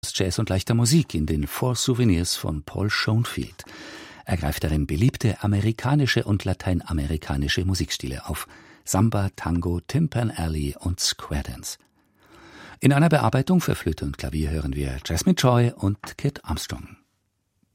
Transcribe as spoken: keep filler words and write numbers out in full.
Jazz und leichter Musik in den Four Souvenirs von Paul Schoenfield. Er greift darin beliebte amerikanische und lateinamerikanische Musikstile auf: Samba, Tango, Timpan Alley und Square Dance. In einer Bearbeitung für Flöte und Klavier hören wir Jasmine Joy und Kit Armstrong.